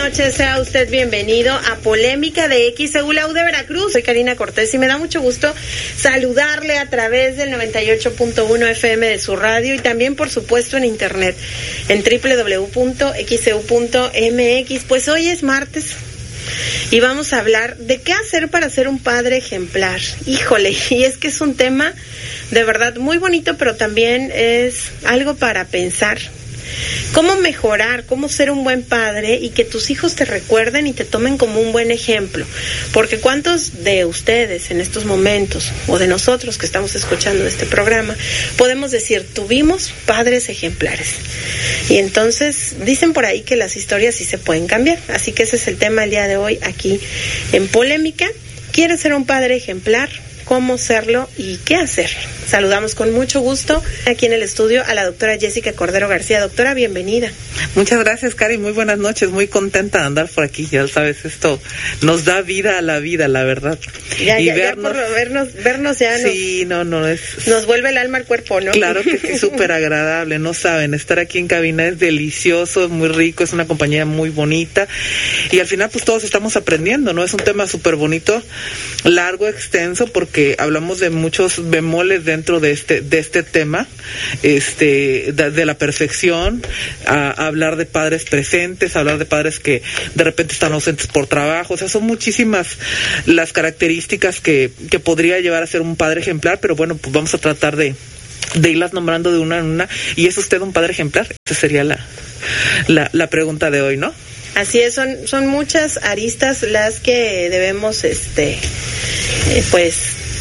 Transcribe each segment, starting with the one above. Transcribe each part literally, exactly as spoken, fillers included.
noches, sea usted bienvenido a Polémica de X E U La U de Veracruz. Soy Karina Cortés y me da mucho gusto saludarle a través del noventa y ocho punto uno F M de su radio y también, por supuesto, en internet en doble u doble u doble u punto x e u punto m x. Pues hoy es martes y vamos a hablar de qué hacer para ser un padre ejemplar. Híjole, y es que es un tema de verdad muy bonito, pero también es algo para pensar. Cómo mejorar, cómo ser un buen padre y que tus hijos te recuerden y te tomen como un buen ejemplo. Porque ¿cuántos de ustedes en estos momentos, o de nosotros que estamos escuchando este programa, podemos decir, tuvimos padres ejemplares? Y entonces dicen por ahí que las historias sí se pueden cambiar. Así que ese es el tema el día de hoy aquí en Polémica. ¿Quieres ser un padre ejemplar? ¿Cómo serlo y qué hacer? Saludamos con mucho gusto aquí en el estudio a la doctora Jessica Cordero García. Doctora, bienvenida. Muchas gracias, Cari. Muy buenas noches. Muy contenta de andar por aquí. Ya sabes, esto nos da vida a la vida, la verdad. Ya, y ya, vernos, ya por vernos, vernos ya sí, nos, no, no es. Nos vuelve el alma al cuerpo, ¿no? Claro que sí, súper agradable. No saben, estar aquí en cabina es delicioso, es muy rico, es una compañía muy bonita. Y al final, pues todos estamos aprendiendo, ¿no? Es un tema súper bonito, largo, extenso, porque hablamos de muchos bemoles dentro de este de este tema, este de, de la perfección, a, a hablar de padres presentes, a hablar de padres que de repente están ausentes por trabajo. O sea, son muchísimas las características que, que podría llevar a ser un padre ejemplar, pero bueno, pues vamos a tratar de, de irlas nombrando de una en una. ¿Y es usted un padre ejemplar? Esa sería la, la, la pregunta de hoy, ¿no? Así es, son, son muchas aristas las que debemos, este, eh, pues,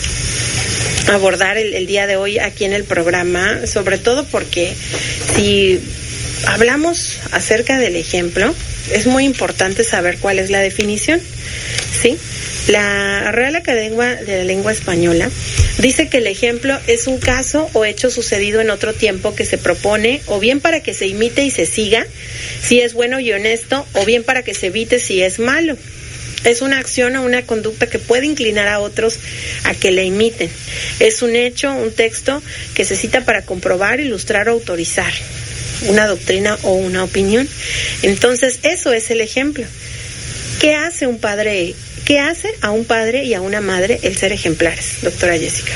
abordar el, el día de hoy aquí en el programa, sobre todo porque si hablamos acerca del ejemplo, es muy importante saber cuál es la definición, ¿sí? La Real Academia de la Lengua Española dice que el ejemplo es un caso o hecho sucedido en otro tiempo que se propone o bien para que se imite y se siga, si es bueno y honesto, o bien para que se evite si es malo. Es una acción o una conducta que puede inclinar a otros a que la imiten. Es un hecho, un texto que se cita para comprobar, ilustrar o autorizar una doctrina o una opinión. Entonces, eso es el ejemplo. ¿Qué hace un padre? ¿Qué hace a un padre y a una madre el ser ejemplares, doctora Jessica?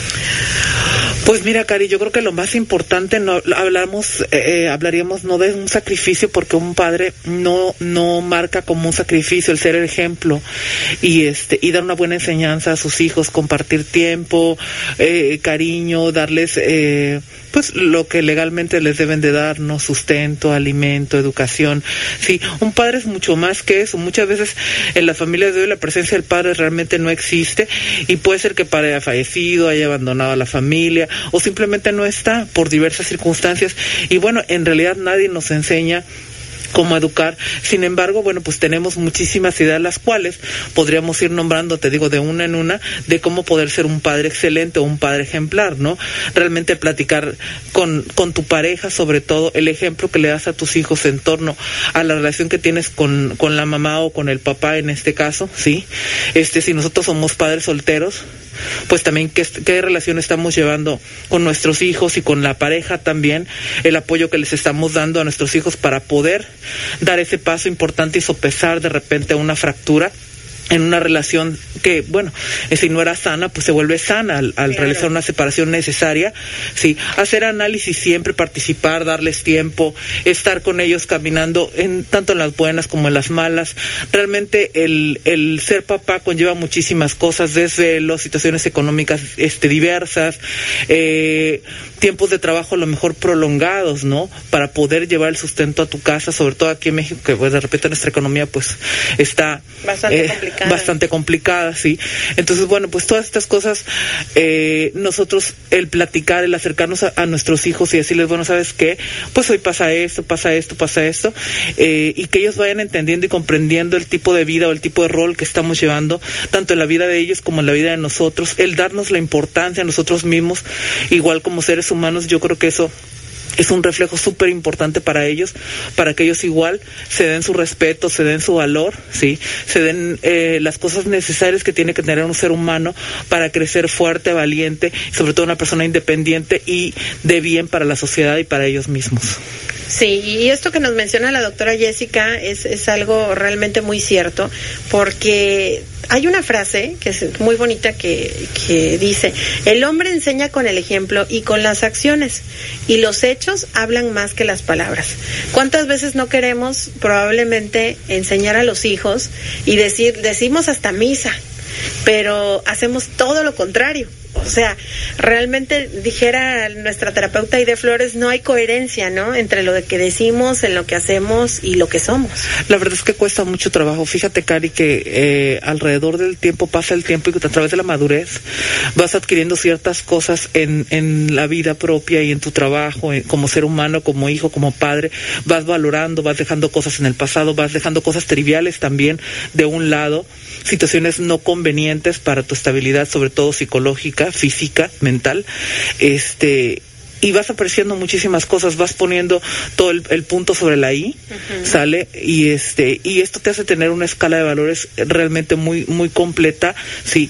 Pues mira, Cari, yo creo que lo más importante, no hablamos, eh, hablaríamos no de un sacrificio, porque un padre no no marca como un sacrificio el ser el ejemplo y este y dar una buena enseñanza a sus hijos, compartir tiempo, eh, cariño, darles eh, pues lo que legalmente les deben de dar, ¿no? Sustento, alimento, educación. Sí, un padre es mucho más que eso. Muchas veces en las familias de hoy la presencia del padre realmente no existe y puede ser que el padre haya fallecido, haya abandonado a la familia o simplemente no está por diversas circunstancias. Y bueno, en realidad nadie nos enseña cómo educar. Sin embargo, bueno, pues tenemos muchísimas ideas, las cuales podríamos ir nombrando, te digo, de una en una, de cómo poder ser un padre excelente o un padre ejemplar, ¿no? Realmente platicar con, con tu pareja, sobre todo, el ejemplo que le das a tus hijos en torno a la relación que tienes con, con la mamá o con el papá, en este caso, ¿sí? Este, si nosotros somos padres solteros, pues también qué, qué relación estamos llevando con nuestros hijos y con la pareja también, el apoyo que les estamos dando a nuestros hijos para poder dar ese paso importante y sopesar de repente una fractura en una relación que, bueno, si no era sana, pues se vuelve sana al, al claro. realizar una separación necesaria, sí, hacer análisis siempre, participar, darles tiempo, estar con ellos caminando en tanto en las buenas como en las malas. Realmente el, el ser papá conlleva muchísimas cosas, desde las situaciones económicas este, diversas, eh, tiempos de trabajo a lo mejor prolongados, ¿no? Para poder llevar el sustento a tu casa, sobre todo aquí en México, que pues, de repente nuestra economía pues está bastante eh, complicada. Bastante complicada, sí. Entonces, bueno, pues todas estas cosas, eh, nosotros, el platicar, el acercarnos a, a nuestros hijos y decirles, bueno, ¿sabes qué? Pues hoy pasa esto, pasa esto, pasa esto, eh, y que ellos vayan entendiendo y comprendiendo el tipo de vida o el tipo de rol que estamos llevando, tanto en la vida de ellos como en la vida de nosotros, el darnos la importancia a nosotros mismos, igual como seres humanos. Yo creo que eso es un reflejo súper importante para ellos, para que ellos igual se den su respeto, se den su valor, sí, se den eh, las cosas necesarias que tiene que tener un ser humano para crecer fuerte, valiente, sobre todo una persona independiente y de bien para la sociedad y para ellos mismos. Sí, y esto que nos menciona la doctora Jessica es, es algo realmente muy cierto, porque hay una frase que es muy bonita que, que dice: el hombre enseña con el ejemplo y con las acciones, y los hechos hablan más que las palabras. ¿Cuántas veces no queremos probablemente enseñar a los hijos y decir, decimos hasta misa, pero hacemos todo lo contrario? O sea, realmente, dijera nuestra terapeuta Aide Flores, no hay coherencia, ¿no?, entre lo que decimos, en lo que hacemos y lo que somos. La verdad es que cuesta mucho trabajo. Fíjate, Cari, que eh, alrededor del tiempo pasa el tiempo y a través de la madurez vas adquiriendo ciertas cosas en, en la vida propia y en tu trabajo, en, como ser humano, como hijo, como padre. Vas valorando, vas dejando cosas en el pasado, vas dejando cosas triviales también de un lado, situaciones no convenientes para tu estabilidad, sobre todo psicológica, física, mental, este, y vas apreciando muchísimas cosas, vas poniendo todo el, el punto sobre la I, uh-huh. sale, y este, y esto te hace tener una escala de valores realmente muy, muy completa, sí,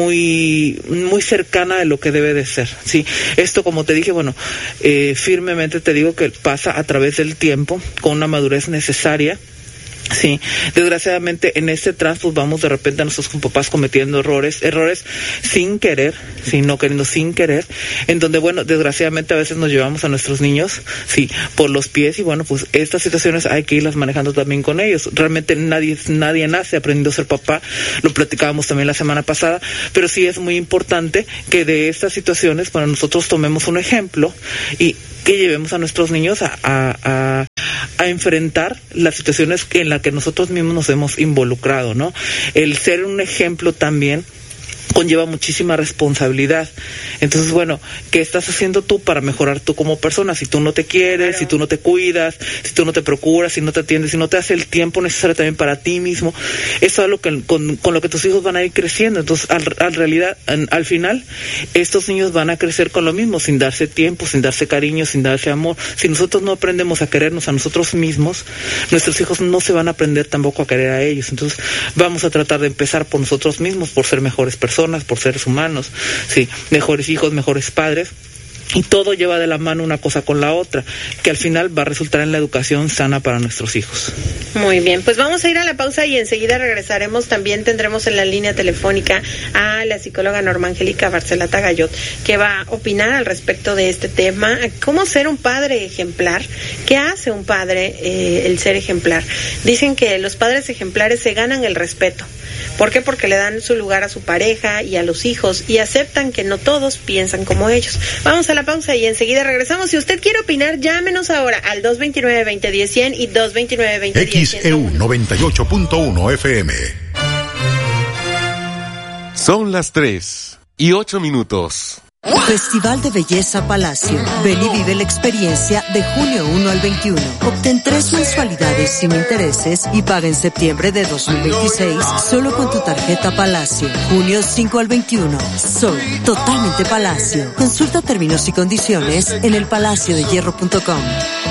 muy, muy cercana de lo que debe de ser, sí. Esto, como te dije, bueno, eh, firmemente te digo que pasa a través del tiempo, con una madurez necesaria. Sí, desgraciadamente en este trans pues vamos de repente a nuestros papás cometiendo errores, errores sin querer, sí, no queriendo, sin querer, en donde, bueno, desgraciadamente a veces nos llevamos a nuestros niños, sí, por los pies, y bueno, pues estas situaciones hay que irlas manejando también con ellos. Realmente nadie, nadie nace aprendiendo a ser papá, lo platicábamos también la semana pasada, pero sí es muy importante que de estas situaciones, bueno, nosotros tomemos un ejemplo y que llevemos a nuestros niños a, a, a a enfrentar las situaciones que en las que nosotros mismos nos hemos involucrado, ¿no? El ser un ejemplo también conlleva muchísima responsabilidad. Entonces, bueno, ¿qué estás haciendo tú para mejorar tú como persona? Si tú no te quieres, claro. si tú no te cuidas, si tú no te procuras, si no te atiendes, si no te hace el tiempo necesario también para ti mismo, eso es lo que, con, con lo que tus hijos van a ir creciendo. Entonces, al, al realidad, al, al final, estos niños van a crecer con lo mismo, sin darse tiempo, sin darse cariño, sin darse amor. Si nosotros no aprendemos a querernos a nosotros mismos, nuestros hijos no se van a aprender tampoco a querer a ellos. Entonces, vamos a tratar de empezar por nosotros mismos, por ser mejores personas, por seres humanos, sí, mejores hijos, mejores padres, y todo lleva de la mano una cosa con la otra, que al final va a resultar en la educación sana para nuestros hijos. Muy bien, pues vamos a ir a la pausa y enseguida regresaremos. También tendremos en la línea telefónica a la psicóloga Norma Angélica Barcelata Gallot, que va a opinar al respecto de este tema, cómo ser un padre ejemplar, qué hace un padre, eh, el ser ejemplar. Dicen que los padres ejemplares se ganan el respeto. ¿Por qué? Porque le dan su lugar a su pareja y a los hijos y aceptan que no todos piensan como ellos. Vamos a la pausa y enseguida regresamos. Si usted quiere opinar, llámenos ahora al dos veintinueve, veinte diez, cien y dos veintinueve, veinte diez, cien. X E U noventa y ocho punto uno F M. Son las tres y ocho minutos. Festival de Belleza Palacio. Ven y vive la experiencia de junio uno al veintiuno. Obtén tres mensualidades sin intereses y paga en septiembre de dos mil veintiséis solo con tu tarjeta Palacio. Junio cinco al veintiuno. Sol, totalmente Palacio. Consulta términos y condiciones en el palacio de hierro punto com.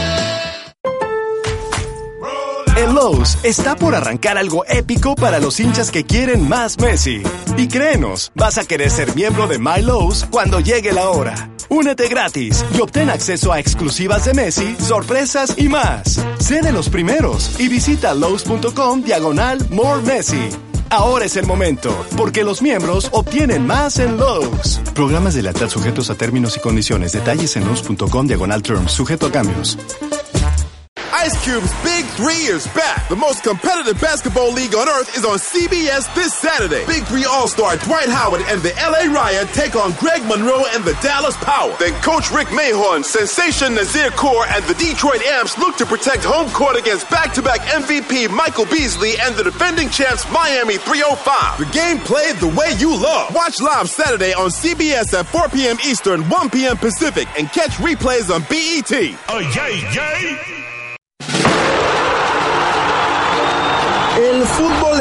En Lowe's está por arrancar algo épico para los hinchas que quieren más Messi. Y créenos, vas a querer ser miembro de My Lowe's cuando llegue la hora. Únete gratis y obtén acceso a exclusivas de Messi, sorpresas y más. Sé de los primeros y visita Lowe's punto com diagonal More Messi. Ahora es el momento, porque los miembros obtienen más en Lowe's. Programas de lealtad sujetos a términos y condiciones. Detalles en Lowe's punto com diagonal terms, sujeto a cambios. Ice Cube's Big Three is back. The most competitive basketball league on earth is on C B S this Saturday. Big Three All-Star Dwight Howard and the L A Riot take on Greg Monroe and the Dallas Power. Then Coach Rick Mahorn, Sensation Nazir Kaur, and the Detroit Amps look to protect home court against back-to-back M V P Michael Beasley and the defending champs Miami three oh five. The game played the way you love. Watch live Saturday on C B S at four p.m. Eastern, one p.m. Pacific, and catch replays on B E T. Oh, yay, yay. El fútbol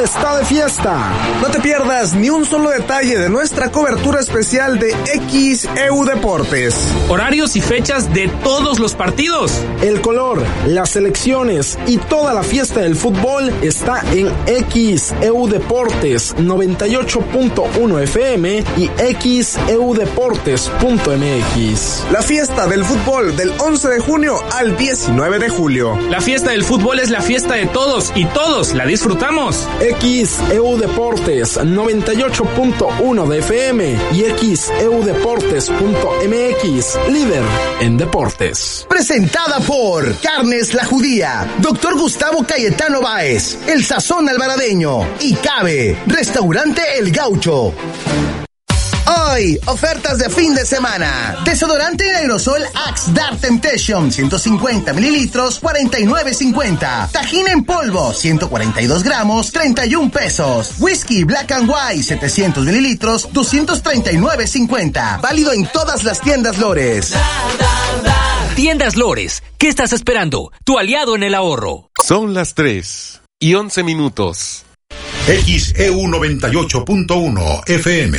está de fiesta. No te pierdas ni un solo detalle de nuestra cobertura especial de X E U Deportes. Horarios y fechas de todos los partidos. El color, las selecciones y toda la fiesta del fútbol está en X E U Deportes noventa y ocho punto uno F M y x e u deportes punto m x. La fiesta del fútbol del once de junio al diecinueve de julio. La fiesta del fútbol es la fiesta de todos y todos la disfrutamos. X E U Deportes noventa y ocho punto uno de F M y x e u deportes punto m x, líder en deportes. Presentada por Carnes La Judía, Doctor Gustavo Cayetano Báez, El Sazón Alvaradeño y Cabe, Restaurante El Gaucho. Hoy, ofertas de fin de semana. Desodorante en aerosol Axe Dark Temptation, ciento cincuenta mililitros, cuarenta y nueve cincuenta. Tajín en polvo, ciento cuarenta y dos gramos, treinta y un pesos. Whisky Black and White, setecientos mililitros, doscientos treinta y nueve cincuenta. Válido en todas las tiendas Lores. Tiendas Lores, ¿qué estás esperando? Tu aliado en el ahorro. Son las tres y once minutos. X E U noventa y ocho punto uno F M.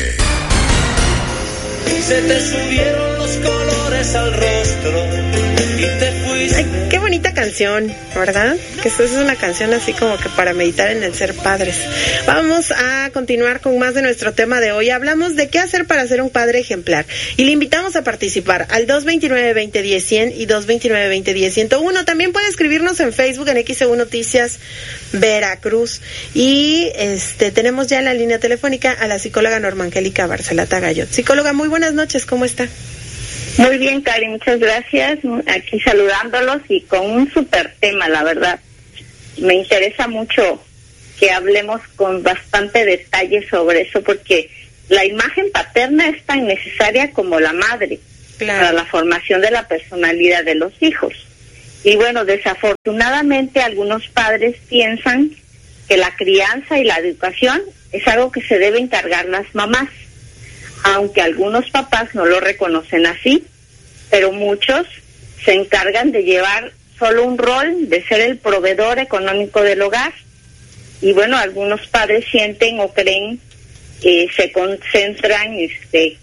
Se te subieron los colores al rostro y te fuiste. Ay, qué bonita canción, ¿verdad? Que esta es una canción así como que para meditar en el ser padres. Vamos a continuar con más de nuestro tema de hoy. Hablamos de qué hacer para ser un padre ejemplar y le invitamos a participar al dos veintinueve, veinte diez, cien y dos veintinueve, veinte diez, ciento uno. También puede escribirnos en Facebook en X E U Noticias Veracruz. Y este tenemos ya en la línea telefónica a la psicóloga Norma Angélica Barcelata Gayot. Psicóloga, muy buenas noches, ¿cómo está? Muy bien, Cari, muchas gracias. Aquí saludándolos y con un súper tema, la verdad. Me interesa mucho que hablemos con bastante detalle sobre eso, porque la imagen paterna es tan necesaria como la madre, claro, para la formación de la personalidad de los hijos. Y bueno, desafortunadamente algunos padres piensan que la crianza y la educación es algo que se debe encargar las mamás, aunque algunos papás no lo reconocen así, pero muchos se encargan de llevar solo un rol de ser el proveedor económico del hogar. Y bueno, algunos padres sienten o creen que se concentran este,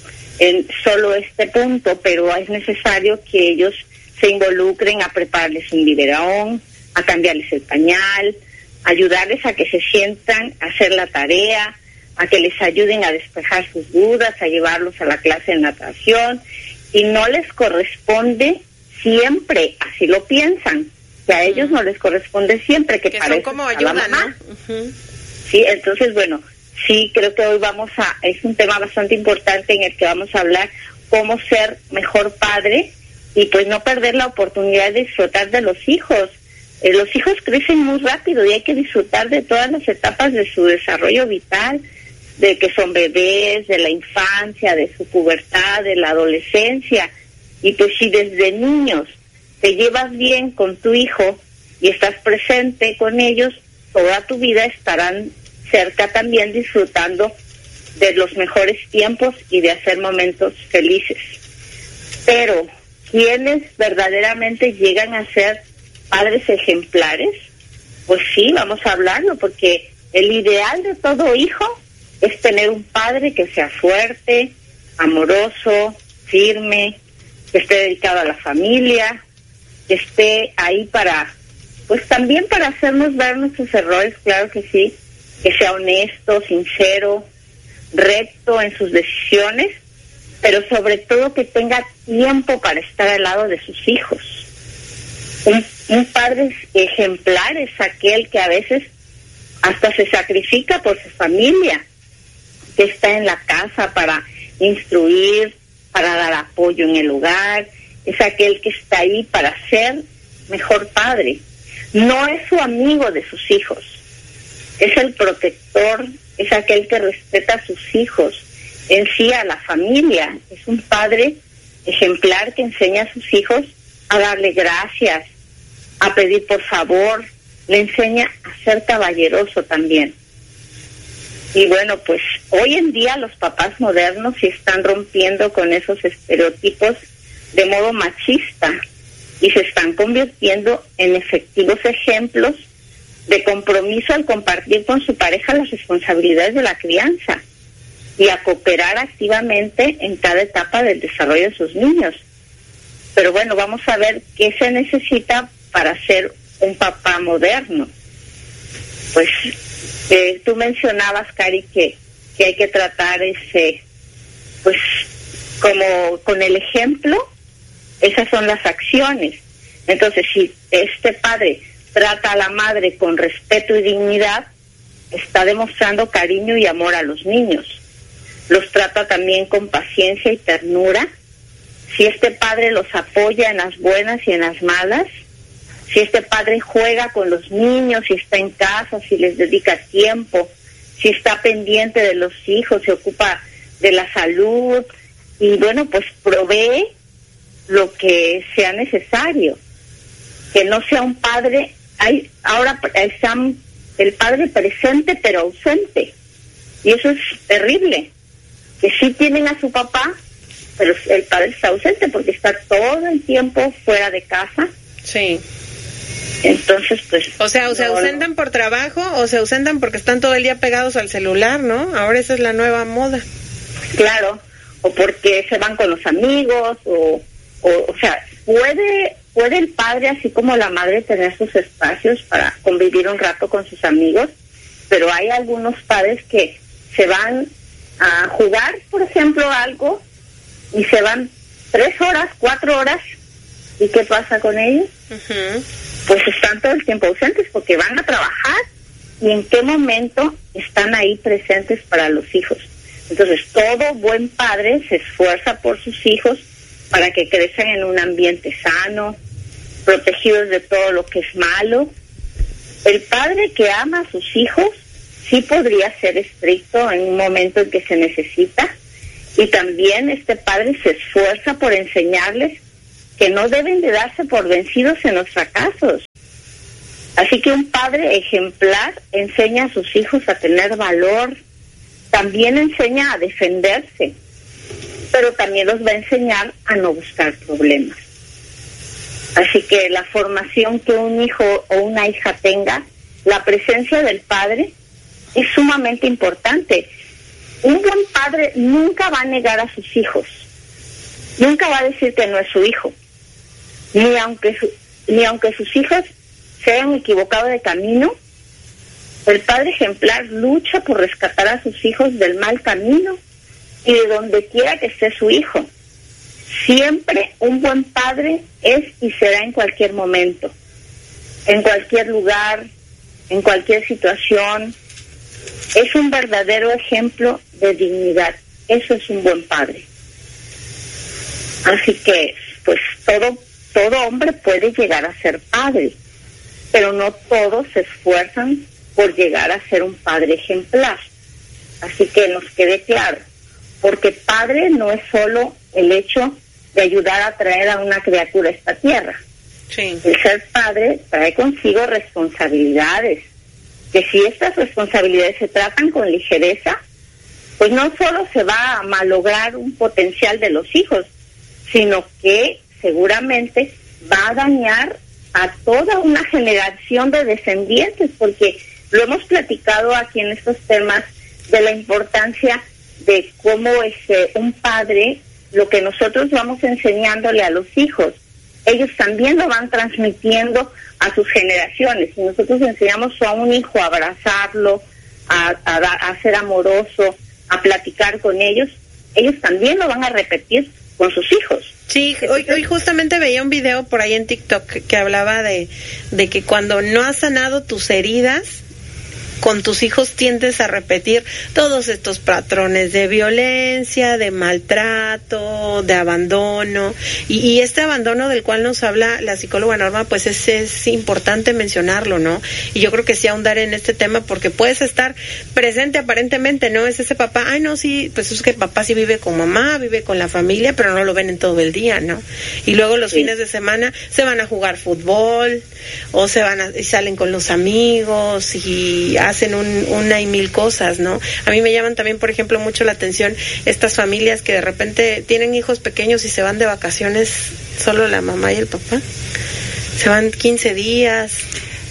en solo este punto, pero es necesario que ellos se involucren a prepararles un biberón, a cambiarles el pañal, ayudarles a que se sientan a hacer la tarea, a que les ayuden a despejar sus dudas, a llevarlos a la clase de natación, y no les corresponde siempre, así lo piensan, que a ellos no les corresponde siempre, que, que para son como ayuda, la mamá. ¿No? Uh-huh. Sí, entonces, bueno, sí, creo que hoy vamos a, es un tema bastante importante en el que vamos a hablar cómo ser mejor padre y pues no perder la oportunidad de disfrutar de los hijos. Eh, los hijos crecen muy rápido y hay que disfrutar de todas las etapas de su desarrollo vital, de que son bebés, de la infancia, de su pubertad, de la adolescencia. Y pues si desde niños te llevas bien con tu hijo y estás presente con ellos, toda tu vida estarán cerca también disfrutando de los mejores tiempos y de hacer momentos felices. Pero, ¿quiénes verdaderamente llegan a ser padres ejemplares? Pues sí, vamos a hablarlo, porque el ideal de todo hijo es tener un padre que sea fuerte, amoroso, firme, que esté dedicado a la familia, que esté ahí para, pues también para hacernos ver nuestros errores, claro que sí, que sea honesto, sincero, recto en sus decisiones, pero sobre todo que tenga tiempo para estar al lado de sus hijos. Un, un padre ejemplar es aquel que a veces hasta se sacrifica por su familia, que está en la casa para instruir, para dar apoyo en el hogar, es aquel que está ahí para ser mejor padre. No es su amigo de sus hijos, es el protector, es aquel que respeta a sus hijos, en sí a la familia. Es un padre ejemplar que enseña a sus hijos a darle gracias, a pedir por favor, le enseña a ser caballeroso también. Y bueno, pues hoy en día los papás modernos sí están rompiendo con esos estereotipos de modo machista y se están convirtiendo en efectivos ejemplos de compromiso al compartir con su pareja las responsabilidades de la crianza y a cooperar activamente en cada etapa del desarrollo de sus niños. Pero bueno, vamos a ver qué se necesita para ser un papá moderno. Pues eh, tú mencionabas, Cari, que, que hay que tratar ese, pues como con el ejemplo, esas son las acciones. Entonces, si este padre trata a la madre con respeto y dignidad, está demostrando cariño y amor a los niños. Los trata también con paciencia y ternura. Si este padre los apoya en las buenas y en las malas, si este padre juega con los niños, si está en casa, si les dedica tiempo, si está pendiente de los hijos, se ocupa de la salud y bueno, pues provee lo que sea necesario. Que no sea un padre, hay ahora está el padre presente pero ausente, y eso es terrible, que sí tienen a su papá, pero el padre está ausente porque está todo el tiempo fuera de casa. Sí. Entonces, pues... O sea, o se no, ausentan no. por trabajo o se ausentan porque están todo el día pegados al celular, ¿no? Ahora esa es la nueva moda. Claro, o porque se van con los amigos, o, o, o sea, puede... Puede el padre, así como la madre, tener sus espacios para convivir un rato con sus amigos, pero hay algunos padres que se van a jugar, por ejemplo, algo, y se van tres horas, cuatro horas, ¿y qué pasa con ellos? Uh-huh. Pues están todo el tiempo ausentes porque van a trabajar, y en qué momento están ahí presentes para los hijos. Entonces, todo buen padre se esfuerza por sus hijos para que crezcan en un ambiente sano, protegidos de todo lo que es malo. El padre que ama a sus hijos sí podría ser estricto en un momento en que se necesita, y también este padre se esfuerza por enseñarles que no deben de darse por vencidos en los fracasos. Así que un padre ejemplar enseña a sus hijos a tener valor, también enseña a defenderse, pero también los va a enseñar a no buscar problemas. Así que la formación que un hijo o una hija tenga, la presencia del padre es sumamente importante. Un buen padre nunca va a negar a sus hijos, nunca va a decir que no es su hijo, ni aunque su, ni aunque sus hijos se hayan equivocado de camino. El padre ejemplar lucha por rescatar a sus hijos del mal camino y de donde quiera que esté su hijo. Siempre un buen padre es y será en cualquier momento, en cualquier lugar, en cualquier situación. Es un verdadero ejemplo de dignidad. Eso es un buen padre. Así que, pues, todo, todo hombre puede llegar a ser padre, pero no todos se esfuerzan por llegar a ser un padre ejemplar. Así que nos quede claro, porque padre no es solo el hecho de ayudar a traer a una criatura a esta tierra. Sí. El ser padre trae consigo responsabilidades, que si estas responsabilidades se tratan con ligereza, pues no solo se va a malograr un potencial de los hijos, sino que seguramente va a dañar a toda una generación de descendientes, porque lo hemos platicado aquí en estos temas de la importancia de cómo es eh, un padre, lo que nosotros vamos enseñándole a los hijos, ellos también lo van transmitiendo a sus generaciones. Si nosotros enseñamos a un hijo a abrazarlo, a, a, a ser amoroso, a platicar con ellos, ellos también lo van a repetir con sus hijos. Sí, hoy, hoy justamente veía un video por ahí en TikTok que, que hablaba de, de que cuando no has sanado tus heridas, con tus hijos tiendes a repetir todos estos patrones de violencia, de maltrato, de abandono, y, y este abandono del cual nos habla la psicóloga Norma, pues es, es importante mencionarlo, ¿no? Y yo creo que sí ahondar en este tema, porque puedes estar presente aparentemente, ¿no? Es ese papá, ay no, sí, pues es que papá sí vive con mamá, vive con la familia, pero no lo ven en todo el día, ¿no? Y luego los sí. fines de semana se van a jugar fútbol, o se van a, y salen con los amigos, y hacen un, una y mil cosas, ¿no? A mí me llaman también, por ejemplo, mucho la atención estas familias que de repente tienen hijos pequeños y se van de vacaciones solo la mamá y el papá. Se van quince días.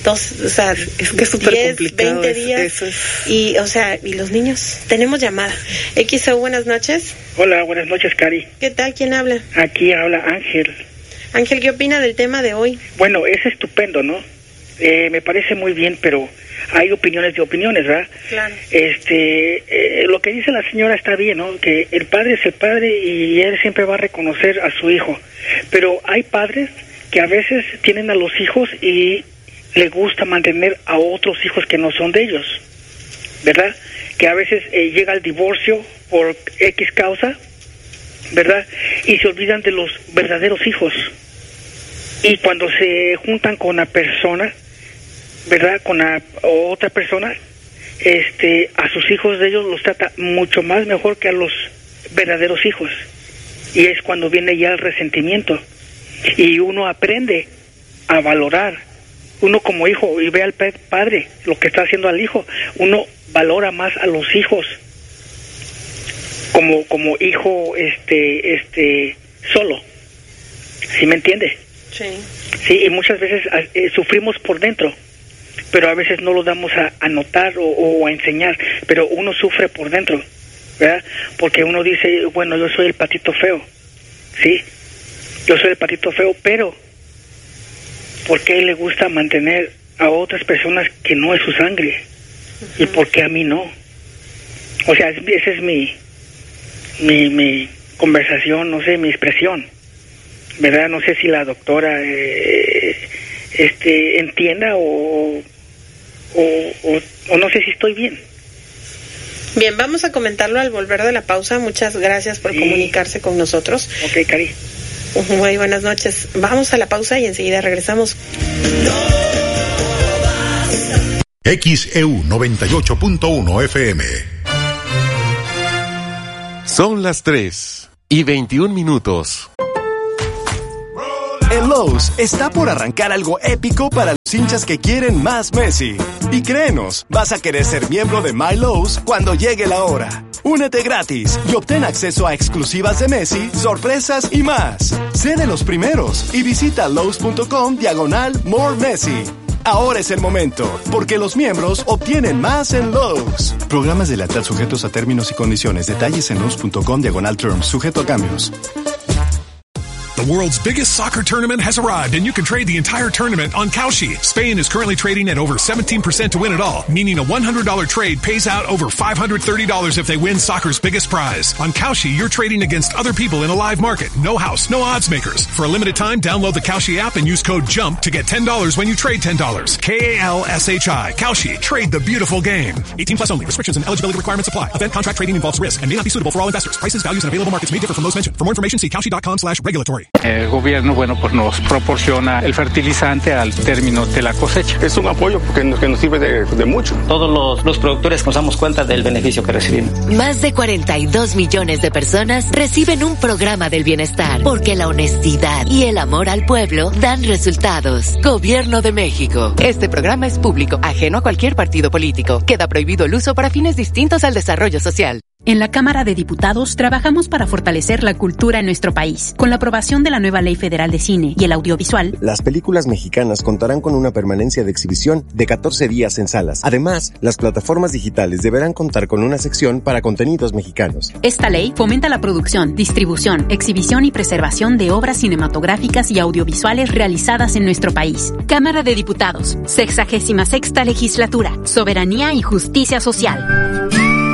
dos, o sea, es que es súper complicado, veinte días. Eso es. Y, o sea, y los niños, tenemos llamada. X E U, buenas noches. Hola, buenas noches, Cari. ¿Qué tal? ¿Quién habla? Aquí habla Ángel. Ángel, ¿qué opina del tema de hoy? Bueno, es estupendo, ¿no? Eh, me parece muy bien, pero hay opiniones de opiniones, ¿verdad? Claro. Este, eh, lo que dice la señora está bien, ¿no? Que el padre es el padre y él siempre va a reconocer a su hijo. Pero hay padres que a veces tienen a los hijos y le gusta mantener a otros hijos que no son de ellos, ¿verdad? Que a veces eh, llega el divorcio por X causa, ¿verdad? Y se olvidan de los verdaderos hijos. Y cuando se juntan con una persona, ¿verdad? Con la otra persona, este, a sus hijos de ellos los trata mucho más mejor que a los verdaderos hijos. Y es cuando viene ya el resentimiento. Y uno aprende a valorar. Uno como hijo, y ve al padre lo que está haciendo al hijo, uno valora más a los hijos como como hijo este este solo. ¿Sí me entiende? Sí. Sí, y muchas veces eh, sufrimos por dentro, pero a veces no lo damos a, a notar o, o a enseñar, pero uno sufre por dentro, ¿verdad? Porque uno dice, bueno, yo soy el patito feo, ¿sí? Yo soy el patito feo, pero ¿por qué le gusta mantener a otras personas que no es su sangre? Uh-huh. ¿Y por qué a mí no? O sea, esa es mi, mi, mi conversación, no sé, mi expresión, ¿verdad? No sé si la doctora eh, este, entienda o, o, o, o no sé si estoy bien. Bien, vamos a comentarlo al volver de la pausa. Muchas gracias por sí. comunicarse con nosotros. Ok, Cari. Muy buenas noches. Vamos a la pausa y enseguida regresamos. X E U noventa y ocho punto uno F M. Son las tres y veintiún minutos. En Lowe's está por arrancar algo épico para los hinchas que quieren más Messi. Y créenos, vas a querer ser miembro de My Lowe's cuando llegue la hora. Únete gratis y obtén acceso a exclusivas de Messi, sorpresas y más. Sé de los primeros y visita Lowe's.com diagonal More Messi. Ahora es el momento, porque los miembros obtienen más en Lowe's. Programas de lealtad sujetos a términos y condiciones. Detalles en Lowe's.com diagonal terms, sujeto a cambios. The world's biggest soccer tournament has arrived, and you can trade the entire tournament on Kalshi. Spain is currently trading at over seventeen percent to win it all, meaning a one hundred dollars trade pays out over five hundred thirty dollars if they win soccer's biggest prize. On Kalshi, you're trading against other people in a live market. No house, no odds makers. For a limited time, download the Kalshi app and use code JUMP to get ten dollars when you trade ten dollars. K A L S H I. Kalshi. Trade the beautiful game. eighteen plus only. Restrictions and eligibility requirements apply. Event contract trading involves risk and may not be suitable for all investors. Prices, values, and available markets may differ from those mentioned. For more information, see kalshi.com slash regulatory. El gobierno, bueno, pues nos proporciona el fertilizante al término de la cosecha. Es un apoyo porque nos, que nos sirve de, de mucho. Todos los, los productores nos damos cuenta del beneficio que recibimos. Más de cuarenta y dos millones de personas reciben un programa del bienestar porque la honestidad y el amor al pueblo dan resultados. Gobierno de México. Este programa es público, ajeno a cualquier partido político. Queda prohibido el uso para fines distintos al desarrollo social. En la Cámara de Diputados trabajamos para fortalecer la cultura en nuestro país. Con la aprobación de la nueva Ley Federal de Cine y el Audiovisual, las películas mexicanas contarán con una permanencia de exhibición de catorce días en salas. Además, las plataformas digitales deberán contar con una sección para contenidos mexicanos. Esta ley fomenta la producción, distribución, exhibición y preservación de obras cinematográficas y audiovisuales realizadas en nuestro país. Cámara de Diputados, sexagésima sexta legislatura, soberanía y justicia social.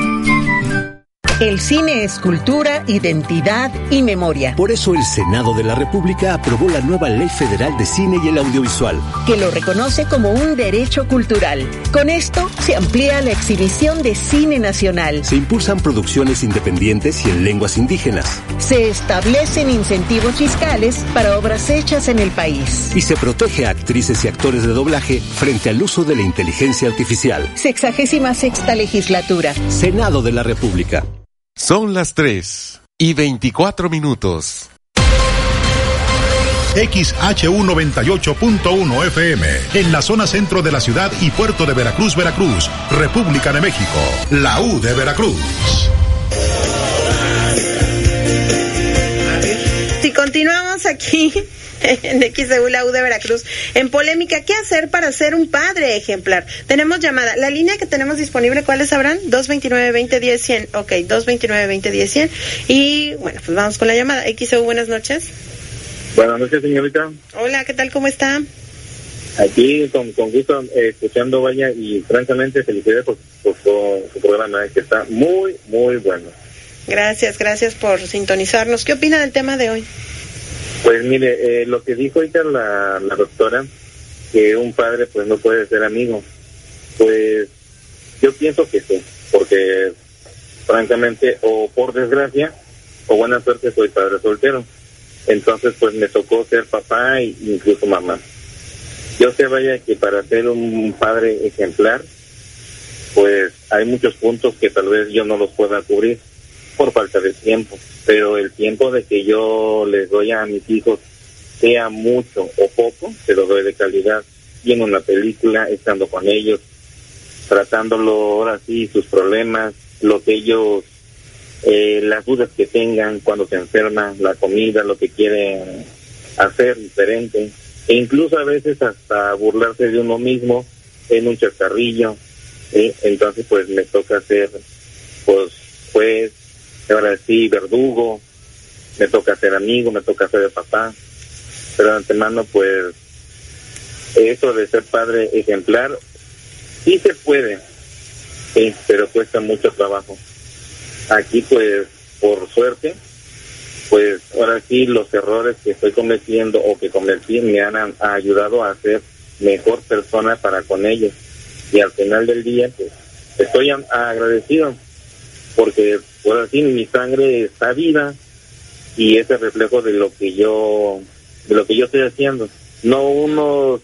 El cine es cultura, identidad y memoria. Por eso el Senado de la República aprobó la nueva Ley Federal de Cine y el Audiovisual, que lo reconoce como un derecho cultural. Con esto se amplía la exhibición de cine nacional. Se impulsan producciones independientes y en lenguas indígenas. Se establecen incentivos fiscales para obras hechas en el país. Y se protege a actrices y actores de doblaje frente al uso de la inteligencia artificial. Sexagésima sexta legislatura. Senado de la República. Son las tres y veinticuatro minutos. X H U noventa y ocho punto uno F M, en la zona centro de la ciudad y puerto de Veracruz, Veracruz, República de México, la U de Veracruz. Si continuamos aquí en X E U la U de Veracruz. En Polémica, ¿qué hacer para ser un padre ejemplar? Tenemos llamada. La línea que tenemos disponible, ¿cuáles sabrán? dos veintinueve, veinte diez, cien. Ok, dos veintinueve, veinte diez, cien. Y bueno, pues vamos con la llamada. X E U, buenas noches. Buenas noches, señorita. Hola, ¿qué tal? ¿Cómo está? Aquí con, con gusto eh, escuchando, vaya, y francamente felicidades por, por, por su programa, eh, que está muy, muy bueno. Gracias, gracias por sintonizarnos. ¿Qué opina del tema de hoy? Pues mire, eh, lo que dijo ahorita la, la doctora, que un padre pues no puede ser amigo, pues yo pienso que sí, porque francamente, o por desgracia, o buena suerte, soy padre soltero. Entonces pues me tocó ser papá e incluso mamá. Yo sé, vaya, que para ser un padre ejemplar, pues hay muchos puntos que tal vez yo no los pueda cubrir por falta de tiempo, pero el tiempo de que yo les doy a mis hijos, sea mucho o poco, se lo doy de calidad, viendo una película, estando con ellos, tratándolo ahora sí, sus problemas, lo que ellos, eh, las dudas que tengan cuando se enferman, la comida, lo que quieren hacer diferente, e incluso a veces hasta burlarse de uno mismo en un chascarrillo, ¿sí? Entonces pues me toca ser pues juez, ahora sí verdugo, me toca ser amigo, me toca ser de papá, pero de antemano pues eso de ser padre ejemplar sí se puede, sí, pero cuesta mucho trabajo. Aquí pues por suerte, pues ahora sí los errores que estoy cometiendo o que cometí me han a, ayudado a ser mejor persona para con ellos, y al final del día pues estoy a, a agradecido porque ahora sí mi sangre está viva y es el reflejo de lo que yo de lo que yo estoy haciendo, no unos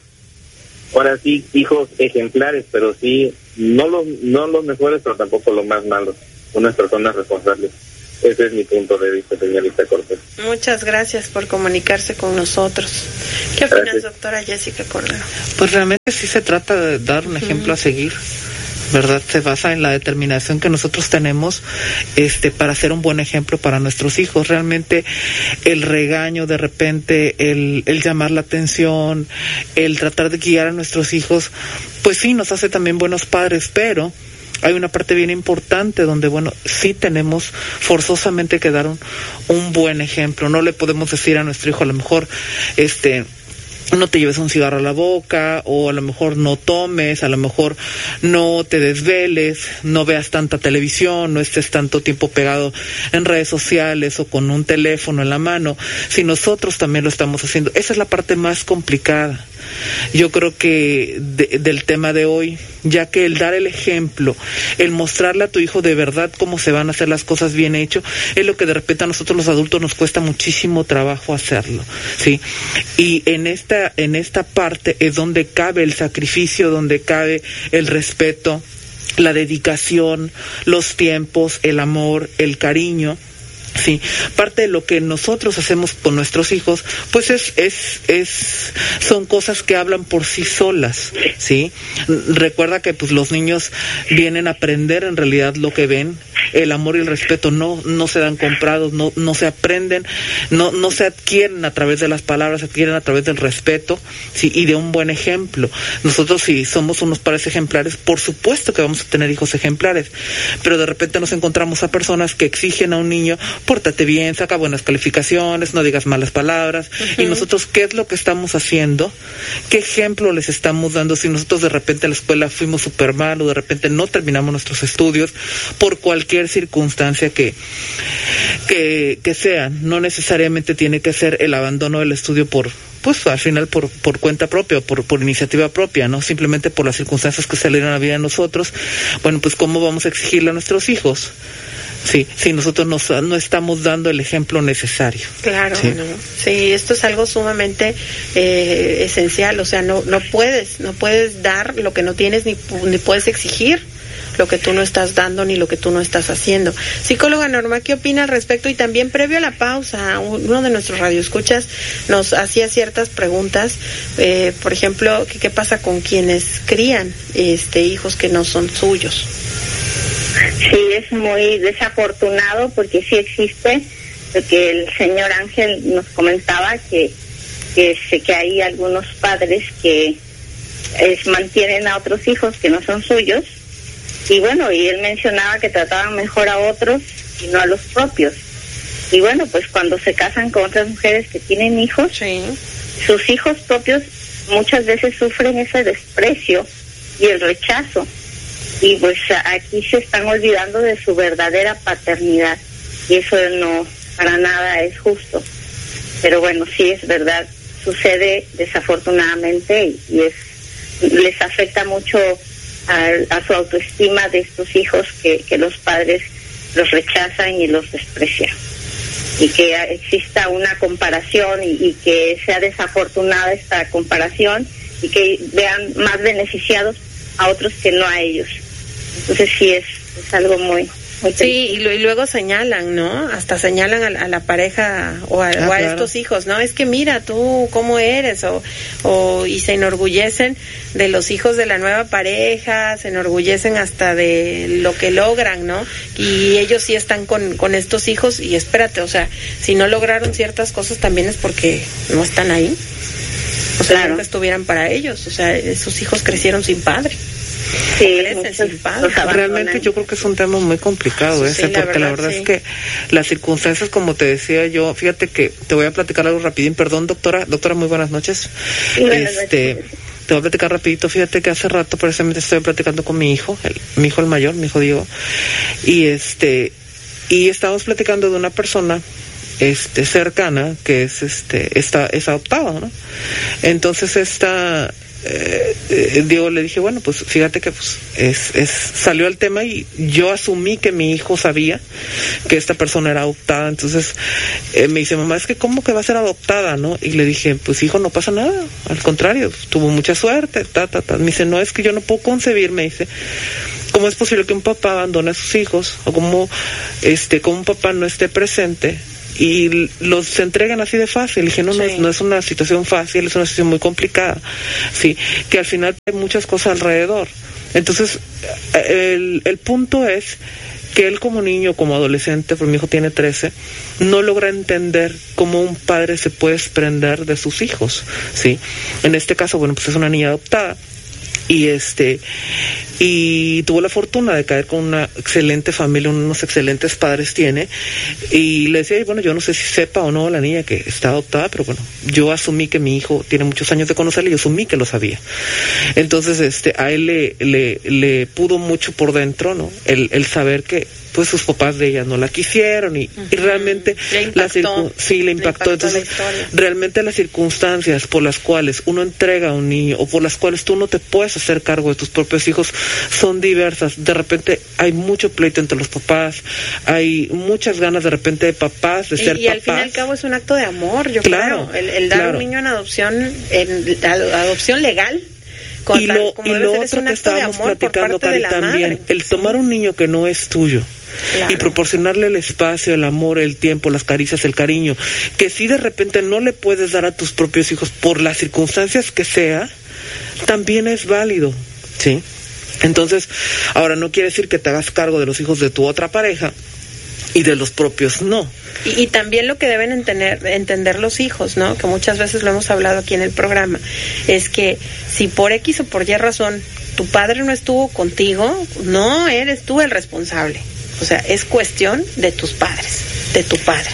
ahora sí hijos ejemplares, pero sí no los no los mejores, pero tampoco los más malos, unas personas responsables. Ese es mi punto de vista, señorita Cortés. Muchas gracias por comunicarse con nosotros. ¿Qué opinas, Gracias. doctora Jessica Cordero? Pues realmente sí se trata de dar un ejemplo uh-huh. a seguir, ¿verdad? Se basa en la determinación que nosotros tenemos este para ser un buen ejemplo para nuestros hijos. Realmente el regaño, de repente el, el llamar la atención, el tratar de guiar a nuestros hijos, pues sí nos hace también buenos padres, pero hay una parte bien importante donde, bueno, sí tenemos forzosamente que dar un, un buen ejemplo. No le podemos decir a nuestro hijo, a lo mejor, este... no te lleves un cigarro a la boca, o a lo mejor no tomes, a lo mejor no te desveles, no veas tanta televisión, no estés tanto tiempo pegado en redes sociales o con un teléfono en la mano, si nosotros también lo estamos haciendo. Esa es la parte más complicada, yo creo que de, del tema de hoy, ya que el dar el ejemplo, el mostrarle a tu hijo de verdad cómo se van a hacer las cosas bien hecho, es lo que de repente a nosotros los adultos nos cuesta muchísimo trabajo hacerlo, ¿sí? Y en esta, en esta parte es donde cabe el sacrificio, donde cabe el respeto, la dedicación, los tiempos, el amor, el cariño. Sí, parte de lo que nosotros hacemos con nuestros hijos, pues es, es, es, son cosas que hablan por sí solas, ¿sí? Recuerda que pues los niños vienen a aprender en realidad lo que ven. El amor y el respeto no, no se dan comprados, no, no se aprenden, no, no se adquieren a través de las palabras, se adquieren a través del respeto, sí, y de un buen ejemplo. Nosotros, si somos unos padres ejemplares, por supuesto que vamos a tener hijos ejemplares, pero de repente nos encontramos a personas que exigen a un niño: pórtate bien, saca buenas calificaciones, no digas malas palabras. Uh-huh. Y nosotros, ¿qué es lo que estamos haciendo? ¿Qué ejemplo les estamos dando? Si nosotros de repente a la escuela fuimos súper mal, o de repente no terminamos nuestros estudios por cualquier circunstancia que, que, que sea, no necesariamente tiene que ser el abandono del estudio por, pues al final por, por cuenta propia, por, por iniciativa propia, ¿no? Simplemente por las circunstancias que salieron a la vida de nosotros. Bueno, pues ¿cómo vamos a exigirle a nuestros hijos? Sí, sí, nosotros nos, no estamos dando el ejemplo necesario. Claro, sí, no. Sí, esto es algo sumamente eh, esencial, o sea, no, no puedes, no puedes dar lo que no tienes, ni, ni puedes exigir lo que tú no estás dando ni lo que tú no estás haciendo. Psicóloga Norma, ¿qué opina al respecto? Y también previo a la pausa, uno de nuestros radioescuchas nos hacía ciertas preguntas, eh, por ejemplo, ¿qué, qué pasa con quienes crían este hijos que no son suyos? Sí, es muy desafortunado porque sí existe, porque el señor Ángel nos comentaba que, que sé que hay algunos padres que es, mantienen a otros hijos que no son suyos, y bueno, y él mencionaba que trataban mejor a otros y no a los propios. Y bueno, pues cuando se casan con otras mujeres que tienen hijos, sí, sus hijos propios muchas veces sufren ese desprecio y el rechazo. Y pues aquí se están olvidando de su verdadera paternidad. Y eso no, para nada es justo. Pero bueno, sí es verdad, sucede desafortunadamente y, y es les afecta mucho a, a su autoestima de estos hijos que, que los padres los rechazan y los desprecian. Y que exista una comparación y, y que sea desafortunada esta comparación y que vean más beneficiados a otros que no a ellos. Entonces sí es, es algo muy... muy sí, y, lo, y luego señalan, ¿no? Hasta señalan a, a la pareja o a, ah, o a claro. estos hijos, ¿no? Es que mira tú cómo eres, o, o y se enorgullecen de los hijos de la nueva pareja, se enorgullecen hasta de lo que logran, ¿no? Y ellos sí están con, con estos hijos y espérate, o sea, si no lograron ciertas cosas también es porque no están ahí. O sea, claro. nunca estuvieran para ellos, o sea, sus hijos crecieron sin padre. Sí, realmente yo creo que es un tema muy complicado ese, sí, la porque verdad, la verdad sí. es que las circunstancias, como te decía yo, fíjate que te voy a platicar algo rapidín, perdón doctora, doctora muy buenas noches. Sí, buenas este noches. Te voy a platicar rapidito, fíjate que hace rato precisamente estoy platicando con mi hijo, el, mi hijo el mayor, mi hijo Diego, y este, y estábamos platicando de una persona este cercana que es este, está, es adoptada, ¿no? Entonces esta Eh, eh, Diego le dije, bueno, pues fíjate que pues es, es salió el tema y yo asumí que mi hijo sabía que esta persona era adoptada. Entonces eh, me dice, mamá, es que ¿cómo que va a ser adoptada, no? Y le dije, pues hijo, no pasa nada, al contrario, tuvo mucha suerte, ta, ta, ta. Me dice, no, es que yo no puedo concebir, me dice, ¿cómo es posible que un papá abandone a sus hijos? O cómo este, como un papá no esté presente y los entregan así de fácil. Le dije, no, sí. no, es, no es una situación fácil, es una situación muy complicada, sí, que al final hay muchas cosas alrededor. Entonces, el, el punto es que él como niño, como adolescente, porque mi hijo tiene trece, no logra entender cómo un padre se puede desprender de sus hijos, sí. En este caso, bueno, pues es una niña adoptada. Y este y tuvo la fortuna de caer con una excelente familia, unos excelentes padres tiene, y le decía, bueno, yo no sé si sepa o no la niña que está adoptada, pero bueno, yo asumí que mi hijo tiene muchos años de conocerle y asumí que lo sabía. Entonces, este, a él le, le, le pudo mucho por dentro, ¿no? El, el saber que pues sus papás de ella no la quisieron y, uh-huh. y realmente le impactó, la circun- sí le impactó, le impactó entonces realmente las circunstancias por las cuales uno entrega a un niño o por las cuales tú no te puedes hacer cargo de tus propios hijos son diversas. De repente hay mucho pleito entre los papás, hay muchas ganas de repente de papás de ser y, y papás. al fin y al cabo es un acto de amor, yo claro, creo, el, el dar claro. un niño en adopción, en adopción legal. Y lo, y lo otro que estábamos platicando, Cari, también, madre. el tomar un niño que no es tuyo, claro. y proporcionarle el espacio, el amor, el tiempo, las caricias, el cariño, que si de repente no le puedes dar a tus propios hijos por las circunstancias que sea, también es válido, ¿sí? Entonces, ahora no quiere decir que te hagas cargo de los hijos de tu otra pareja y de los propios no. Y, y también lo que deben entender, entender los hijos, ¿no? Que muchas veces lo hemos hablado aquí en el programa, es que si por X o por Y razón tu padre no estuvo contigo, no eres tú el responsable. O sea, es cuestión de tus padres, de tu padre.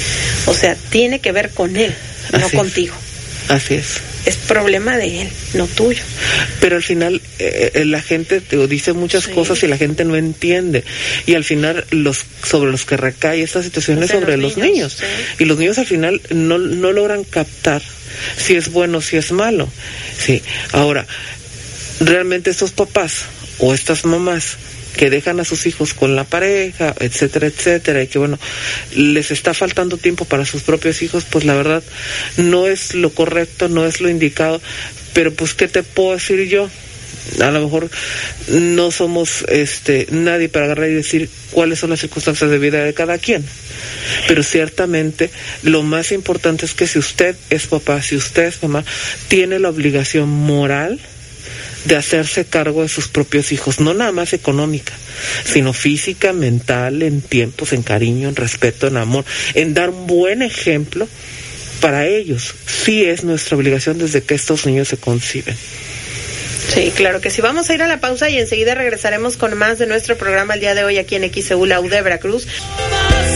O sea, tiene que ver con él, no Así contigo. Es. Así es. Es problema de él, no tuyo. Pero al final eh, la gente te dice muchas sí. cosas y la gente no entiende. Y al final los sobre los que recae esta situación es sobre los, los niños. niños. Sí. Y los niños al final no, no logran captar si es bueno o si es malo. Sí. Ahora, realmente estos papás o estas mamás que dejan a sus hijos con la pareja, etcétera, etcétera, y que bueno, les está faltando tiempo para sus propios hijos, pues la verdad no es lo correcto, no es lo indicado, pero pues ¿qué te puedo decir yo? A lo mejor no somos este nadie para agarrar y decir cuáles son las circunstancias de vida de cada quien, pero ciertamente lo más importante es que si usted es papá, si usted es mamá, tiene la obligación moral de hacerse cargo de sus propios hijos, no nada más económica, sino física, mental, en tiempos, en cariño, en respeto, en amor, en dar un buen ejemplo para ellos sí es nuestra obligación desde que estos niños se conciben. Sí, claro que sí. Vamos a ir a la pausa y enseguida regresaremos con más de nuestro programa el día de hoy aquí en X E U, la U de Veracruz.